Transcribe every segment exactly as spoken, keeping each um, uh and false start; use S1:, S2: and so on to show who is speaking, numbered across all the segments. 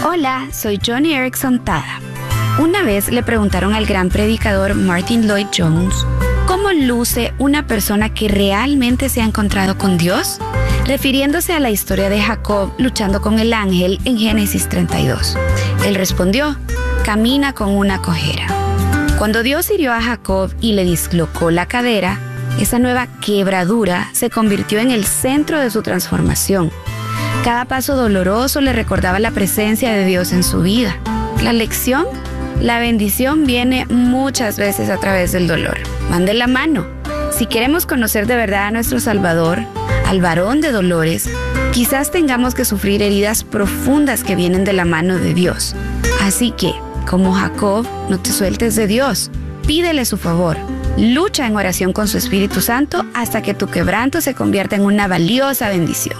S1: Hola, soy Joni Eareckson Tada. Una vez le preguntaron al gran predicador Martin Lloyd-Jones cómo luce una persona que realmente se ha encontrado con Dios, refiriéndose a la historia de Jacob luchando con el ángel en Génesis treinta y dos. Él respondió: camina con una cojera. Cuando Dios hirió a Jacob y le dislocó la cadera, esa nueva quebradura se convirtió en el centro de su transformación. Cada paso doloroso le recordaba la presencia de Dios en su vida. La lección, la bendición viene muchas veces a través del dolor. Van de la mano. Si queremos conocer de verdad a nuestro Salvador, al varón de dolores, quizás tengamos que sufrir heridas profundas que vienen de la mano de Dios. Así que, como Jacob, no te sueltes de Dios. Pídele su favor. Lucha en oración con su Espíritu Santo hasta que tu quebranto se convierta en una valiosa bendición.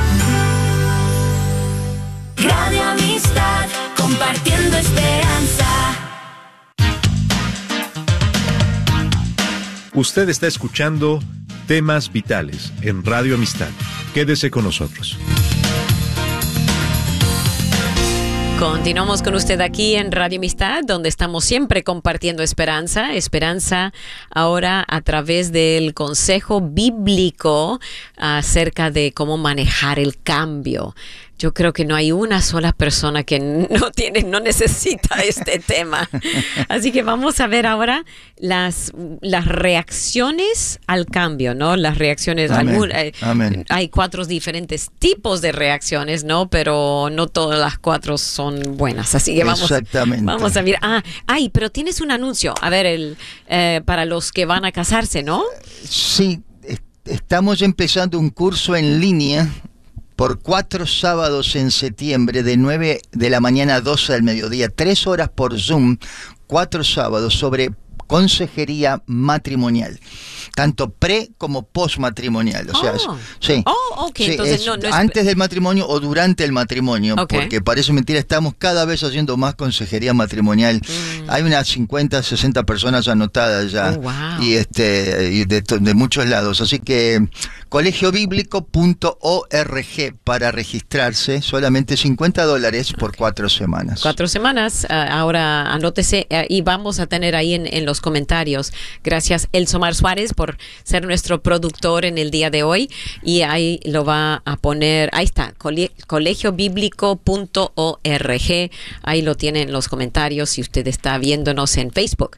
S2: Radio Amistad, compartiendo esperanza.
S3: Usted está escuchando Temas Vitales en Radio Amistad. Quédese con nosotros.
S4: Continuamos con usted aquí en Radio Amistad, donde estamos siempre compartiendo esperanza. Esperanza ahora a través del consejo bíblico acerca de cómo manejar el cambio. Yo creo que no hay una sola persona que no tiene, no necesita este tema. Así que vamos a ver ahora las, las reacciones al cambio, ¿no? Las reacciones,
S5: Amén.
S4: algún, eh,
S5: Amén.
S4: Hay cuatro diferentes tipos de reacciones, ¿no? Pero no todas las cuatro son buenas. Así que vamos,
S5: Exactamente.
S4: vamos a ver. Ah, ay, pero tienes un anuncio. A ver, el eh, para los que van a casarse, ¿no?
S5: Sí, est- estamos empezando un curso en línea por cuatro sábados en septiembre, de nueve de la mañana a doce del mediodía, tres horas por Zoom, cuatro sábados, sobre consejería matrimonial, tanto pre como post matrimonial. O sea,
S4: Oh.
S5: es- sí.
S4: Oh, ok,
S5: Sí,
S4: entonces
S5: es
S4: no- no es-
S5: antes del matrimonio o durante el matrimonio,
S4: Ok.
S5: porque parece mentira, estamos cada vez haciendo más consejería matrimonial.
S4: Mm.
S5: Hay unas cincuenta, sesenta personas anotadas ya,
S4: Oh, wow.
S5: y este y de, to- de muchos lados. Así que colegio bíblico punto org para registrarse, solamente cincuenta dólares por cuatro semanas.
S4: Cuatro semanas, uh, ahora anótese uh, y vamos a tener ahí en, en los comentarios. Gracias Elsomar Suárez por ser nuestro productor en el día de hoy, y ahí lo va a poner, ahí está, cole, colegio bíblico punto org, ahí lo tiene en los comentarios si usted está viéndonos en Facebook.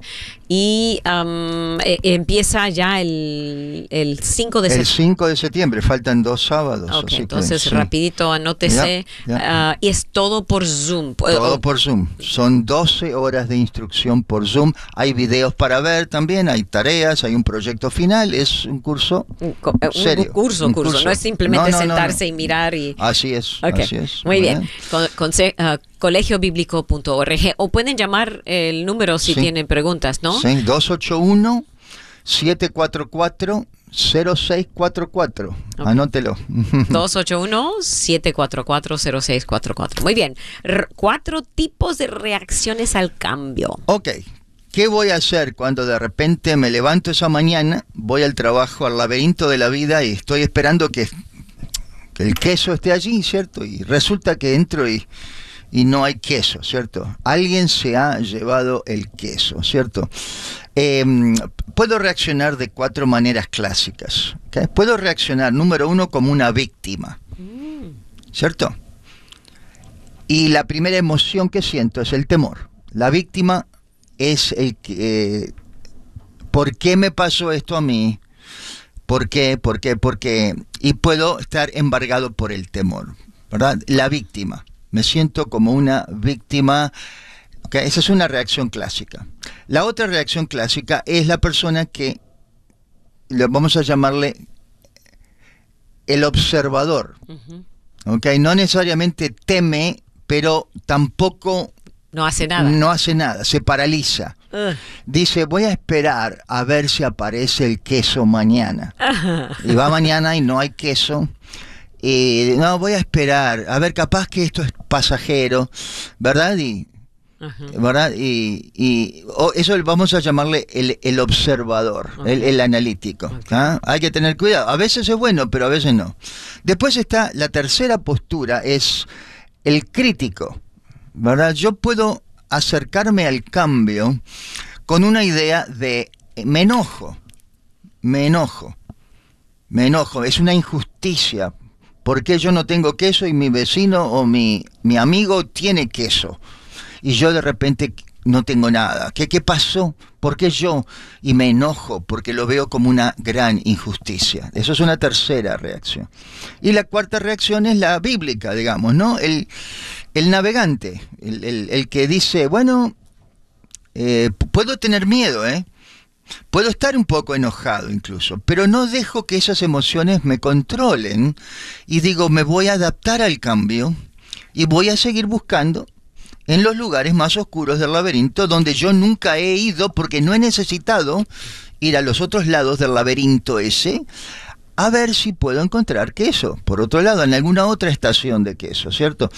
S4: Y um, eh, empieza ya el, el cinco de
S5: El
S4: septiembre.
S5: cinco de septiembre, faltan dos sábados.
S4: Ok,
S5: así que,
S4: entonces
S5: sí.
S4: rapidito anótese.
S5: Ya, ya.
S4: Uh, y es todo por Zoom.
S5: Todo por Zoom. Son doce horas de instrucción por Zoom. Hay videos para ver también, hay tareas, hay un proyecto final. Es un curso
S4: Un, co- eh, un
S5: serio.
S4: curso,
S5: un
S4: curso, no es simplemente
S5: No, no, no,
S4: sentarse
S5: no.
S4: y mirar y...
S5: Así es,
S4: Ok,
S5: así es.
S4: muy bien. Con, conse- uh, colegio bíblico punto org, o pueden llamar el número si
S5: Sí.
S4: tienen preguntas, ¿no?
S5: Sí, dos ocho uno, siete cuatro cuatro, cero seis cuatro cuatro.
S4: Ok.
S5: Anótelo.
S4: dos ocho uno, siete cuatro cuatro, cero seis cuatro cuatro. Muy bien. R- cuatro tipos de reacciones al cambio.
S5: Ok, ¿qué voy a hacer cuando de repente me levanto esa mañana, voy al trabajo, al laberinto de la vida y estoy esperando que, que el queso esté allí, ¿cierto? Y resulta que entro y, y no hay queso, ¿cierto? Alguien se ha llevado el queso, ¿cierto? Eh, puedo reaccionar de cuatro maneras clásicas. ¿Okay? Puedo reaccionar, número uno, como una víctima, ¿cierto? Y la primera emoción que siento es el temor. La víctima es el que... Eh, ¿por qué me pasó esto a mí? ¿Por qué? ¿Por qué? ¿Por qué? Y puedo estar embargado por el temor, ¿verdad? La víctima. Me siento como una víctima. ¿Okay? Esa es una reacción clásica. La otra reacción clásica es la persona que, le vamos a llamarle el observador.
S4: Ujú.
S5: ¿Okay? No necesariamente teme, pero tampoco
S4: No hace nada.
S5: no hace nada, se paraliza.
S4: Ugh.
S5: Dice, voy a esperar a ver si aparece el queso mañana. Y va mañana y no hay queso. Y no, voy a esperar, a ver, capaz que esto es pasajero, ¿verdad? Y,
S4: Ajá.
S5: ¿verdad? Y, y o eso vamos a llamarle el, el observador,
S4: Ok.
S5: el, el analítico.
S4: Ok.
S5: ¿Ah? Hay que tener cuidado. A veces es bueno, pero a veces no. Después está la tercera postura, es el crítico. ¿verdad? Yo puedo acercarme al cambio con una idea de me enojo, me enojo, me enojo, es una injusticia. ¿Por qué yo no tengo queso y mi vecino o mi, mi amigo tiene queso? Y yo de repente no tengo nada. ¿Qué, qué pasó? ¿Por qué yo? Y me enojo porque lo veo como una gran injusticia. Eso es una tercera reacción. Y la cuarta reacción es la bíblica, digamos, ¿no? El, el navegante, el, el, el que dice, bueno, eh, puedo tener miedo, ¿eh? Puedo estar un poco enojado incluso, pero no dejo que esas emociones me controlen y digo, me voy a adaptar al cambio y voy a seguir buscando en los lugares más oscuros del laberinto donde yo nunca he ido porque no he necesitado ir a los otros lados del laberinto ese a ver si puedo encontrar queso. Por otro lado, en alguna otra estación de queso, ¿cierto?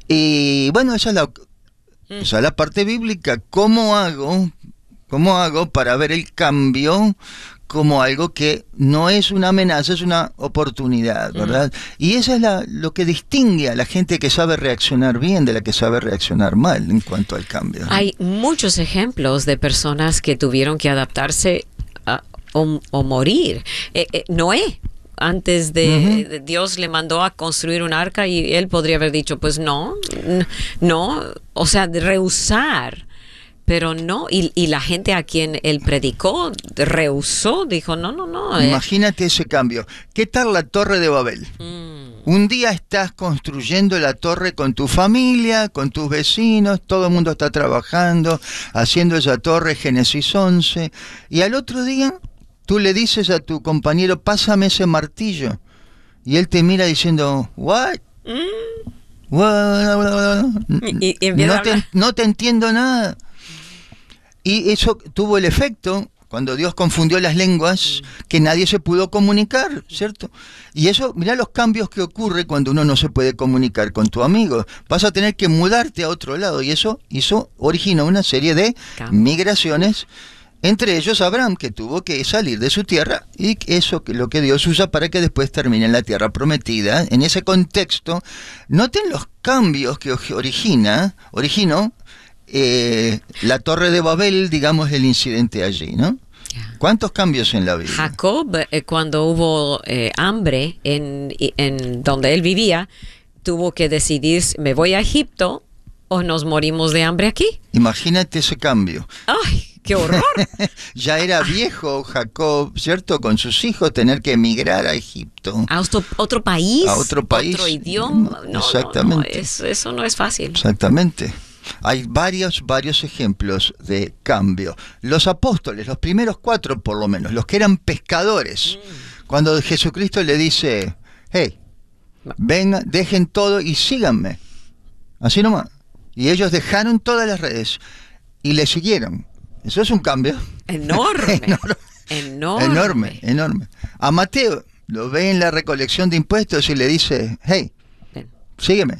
S5: Y bueno, esa es la, esa es la parte bíblica. ¿Cómo hago? ¿Cómo hago para ver el cambio como algo que no es una amenaza, es una oportunidad, ¿verdad? Mm. Y eso es la, lo que distingue a la gente que sabe reaccionar bien de la que sabe reaccionar mal en cuanto al cambio, ¿no?
S4: Hay muchos ejemplos de personas que tuvieron que adaptarse a, o, o morir. Eh, eh, Noé. Antes de, uh-huh. de Dios le mandó a construir un arca y él podría haber dicho, pues no, no, o sea, de rehusar. Pero no, y, y la gente a quien él predicó rehusó, dijo, no, no, no. Eh.
S5: Imagínate ese cambio. ¿Qué tal la Torre de Babel? Mm. Un día estás construyendo la torre con tu familia, con tus vecinos, todo el mundo está trabajando, haciendo esa torre, Génesis once, y al otro día tú le dices a tu compañero, pásame ese martillo, y él te mira diciendo, what? Mm. What? Y, y no, te, no te entiendo nada. Y eso tuvo el efecto, cuando Dios confundió las lenguas, que nadie se pudo comunicar, ¿cierto? Y eso, mirá los cambios que ocurre cuando uno no se puede comunicar con tu amigo. Vas a tener que mudarte a otro lado, y eso hizo, originó una serie de migraciones, entre ellos Abraham, que tuvo que salir de su tierra, y eso es lo que Dios usa para que después termine en la tierra prometida. En ese contexto, noten los cambios que origina, originó, Eh, la Torre de Babel, digamos, el incidente allí, ¿no? ¿Cuántos cambios en la vida?
S4: Jacob, eh, cuando hubo eh, hambre en, en donde él vivía, tuvo que decidir, ¿me voy a Egipto o nos morimos de hambre aquí?
S5: Imagínate ese cambio.
S4: ¡Ay, qué horror!
S5: Ya era viejo Jacob, ¿cierto? Con sus hijos, tener que emigrar a Egipto.
S4: ¿A otro, otro país?
S5: ¿A otro país?
S4: ¿Otro idioma? No,
S5: exactamente.
S4: No, no, eso, eso no es fácil.
S5: Exactamente. Hay varios, varios ejemplos de cambio. Los apóstoles, los primeros cuatro por lo menos, los que eran pescadores, mm. cuando Jesucristo le dice, hey, vengan, dejen todo y síganme. Así nomás. Y ellos dejaron todas las redes y le siguieron. Eso es un cambio.
S4: Enorme.
S5: enorme.
S4: Enorme.
S5: Enorme, enorme. A Mateo lo ve en la recolección de impuestos y le dice, hey, Ven. sígueme.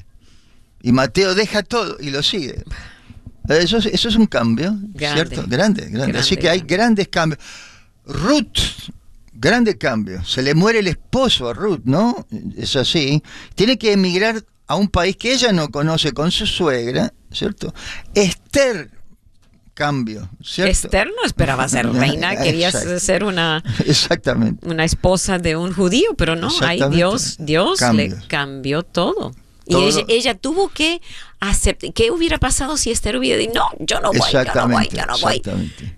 S5: Y Mateo deja todo y lo sigue. Eso es, eso es un cambio, grande, ¿cierto? Grande, grande, grande. Así que hay grandes cambios. Ruth, grande cambio. Se le muere el esposo a Ruth, ¿no? Es así. Tiene que emigrar a un país que ella no conoce con su suegra, ¿cierto? Esther, cambio, ¿cierto?
S4: Esther no esperaba ser reina, quería Exacto. ser una,
S5: Exactamente.
S4: una esposa de un judío, pero no, ahí Dios, Dios le cambió todo. Y ella, ella tuvo que aceptar. ¿Qué hubiera pasado si Esther hubiera dicho, no, yo no voy, yo no voy, yo no voy?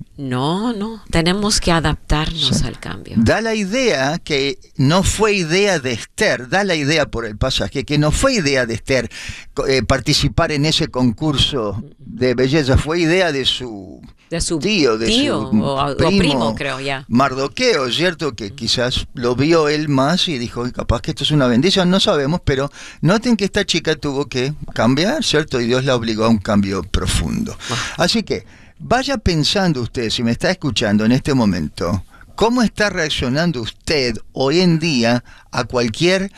S4: No, no, tenemos que adaptarnos sí. al cambio.
S5: Da la idea que no fue idea de Esther, da la idea por el pasaje, que no fue idea de Esther eh, participar en ese concurso de belleza, fue idea de su...
S4: de su
S5: tío, de
S4: tío
S5: su
S4: o,
S5: primo,
S4: o primo, creo, ya.
S5: Mardoqueo, ¿cierto? Que quizás lo vio él más y dijo, capaz que esto es una bendición, no sabemos, pero noten que esta chica tuvo que cambiar, ¿cierto? Y Dios la obligó a un cambio profundo. Así que, vaya pensando usted, si me está escuchando en este momento, ¿cómo está reaccionando usted hoy en día a cualquier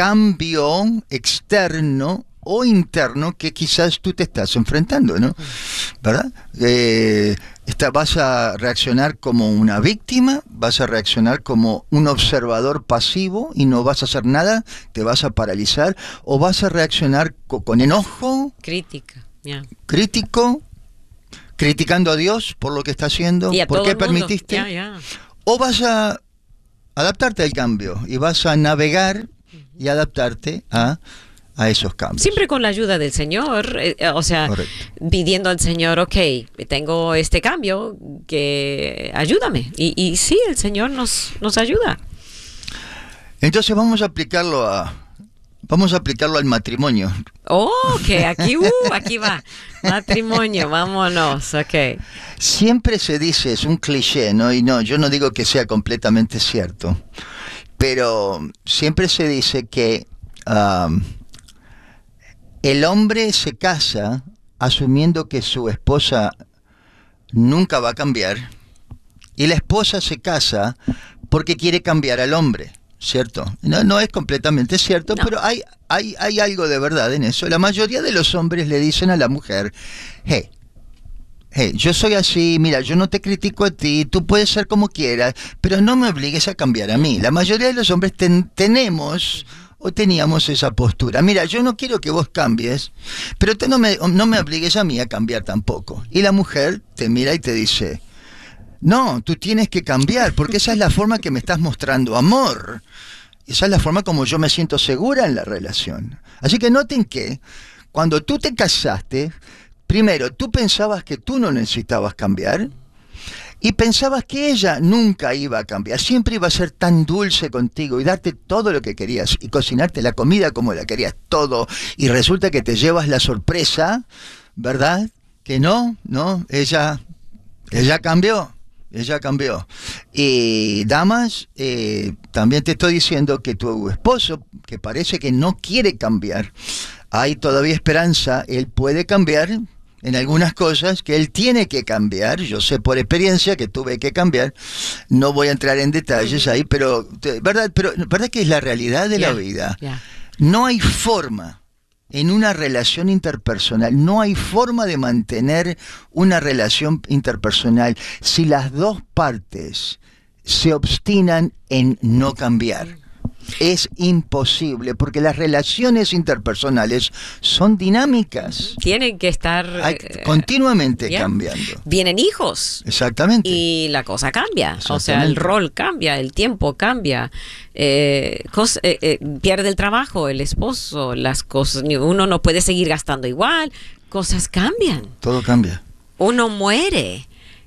S5: cambio externo o interno que quizás tú te estás enfrentando, ¿no? ¿Verdad? Eh, esta, ¿Vas a reaccionar como una víctima? ¿Vas a reaccionar como un observador pasivo y no vas a hacer nada? ¿Te vas a paralizar? ¿O vas a reaccionar co- con enojo?
S4: Crítica. Yeah.
S5: crítico, criticando a Dios por lo que está haciendo,
S4: Y a
S5: por
S4: todo
S5: qué
S4: el mundo.
S5: permitiste,
S4: Yeah, yeah.
S5: o vas a adaptarte al cambio y vas a navegar y adaptarte a, a esos cambios.
S4: Siempre con la ayuda del Señor, eh, eh, o sea,
S5: Correcto.
S4: pidiendo al Señor, ok, tengo este cambio, que ayúdame. Y, y sí, el Señor nos, nos ayuda.
S5: Entonces vamos a aplicarlo a vamos a aplicarlo al matrimonio.
S4: Oh, ok, aquí, uh, aquí va. Matrimonio, vámonos, ok.
S5: Siempre se dice, es un cliché, ¿no? Y no, yo no digo que sea completamente cierto, pero siempre se dice que um, el hombre se casa asumiendo que su esposa nunca va a cambiar, y la esposa se casa porque quiere cambiar al hombre, ¿cierto? No, no es completamente cierto,
S4: No.
S5: pero hay, hay, hay algo de verdad en eso. La mayoría de los hombres le dicen a la mujer, hey, hey, yo soy así, mira, yo no te critico a ti, tú puedes ser como quieras, pero no me obligues a cambiar a mí. La mayoría de los hombres ten, tenemos o teníamos esa postura. Mira, yo no quiero que vos cambies, pero tú no me, no me obligues a mí a cambiar tampoco. Y la mujer te mira y te dice, no, tú tienes que cambiar, porque esa es la forma que me estás mostrando amor. Esa es la forma como yo me siento segura en la relación. Así que noten que cuando tú te casaste, primero, tú pensabas que tú no necesitabas cambiar y pensabas que ella nunca iba a cambiar. Siempre iba a ser tan dulce contigo y darte todo lo que querías y cocinarte la comida como la querías, todo. Y resulta que te llevas la sorpresa, ¿verdad? Que no, no, ella, ella cambió. Ella cambió. Y damas, eh, también te estoy diciendo que tu esposo, que parece que no quiere cambiar, hay todavía esperanza, él puede cambiar en algunas cosas que él tiene que cambiar. Yo sé por experiencia que tuve que cambiar, no voy a entrar en detalles ahí, pero verdad, pero verdad que es la realidad de
S4: Yeah,
S5: la vida.
S4: yeah.
S5: No hay forma. En una relación interpersonal, no hay forma de mantener una relación interpersonal si las dos partes se obstinan en no cambiar. Es imposible, porque las relaciones interpersonales son dinámicas,
S4: Tienen que estar
S5: hay,
S4: eh,
S5: continuamente
S4: yeah.
S5: cambiando.
S4: Vienen hijos.
S5: Exactamente.
S4: Y la cosa cambia, o sea, el
S5: Exactamente.
S4: rol cambia, el tiempo cambia, eh, cos- eh, eh, pierde el trabajo, el esposo, las cosas, uno no puede seguir gastando igual, cosas cambian,
S5: Todo cambia.
S4: uno muere,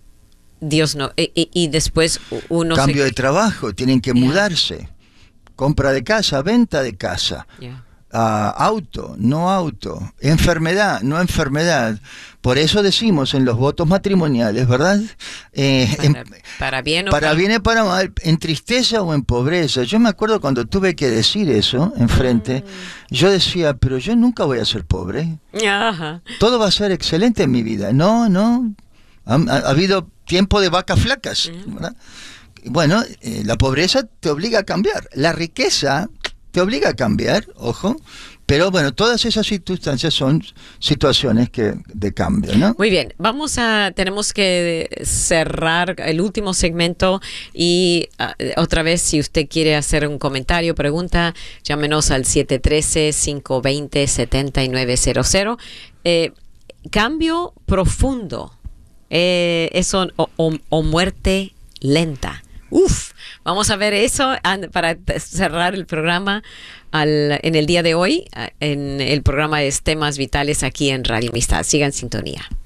S4: Dios no, y, y- y después uno
S5: Cambio
S4: se...
S5: de trabajo, tienen que
S4: Yeah.
S5: mudarse. Compra de casa, venta de casa.
S4: Yeah.
S5: Uh, auto, no auto, enfermedad, no enfermedad. Por eso decimos en los votos matrimoniales, ¿verdad? Eh,
S4: Para,
S5: en,
S4: para bien o
S5: para bien y para mal, en tristeza o en pobreza. Yo me acuerdo cuando tuve que decir eso enfrente,
S4: Mm.
S5: yo decía, pero yo nunca voy a ser pobre.
S4: Ajá.
S5: Todo va a ser excelente en mi vida. No, no. Ha, ha- ha habido tiempo de vacas flacas, ¿verdad? Bueno, eh, la pobreza te obliga a cambiar. La riqueza te obliga a cambiar, ojo. Pero bueno, todas esas circunstancias son situaciones que de cambio, ¿no?
S4: Muy bien, vamos a, tenemos que cerrar el último segmento y uh, otra vez, si usted quiere hacer un comentario, pregunta, llámenos al siete uno tres, cinco dos cero, siete nueve cero cero. Eh, cambio profundo, eh, eso o, o, o muerte lenta. Uf, vamos a ver eso an- para t- cerrar el programa al, en el día de hoy. En el programa es Temas Vitales aquí en Radio Amistad. Sigan en sintonía.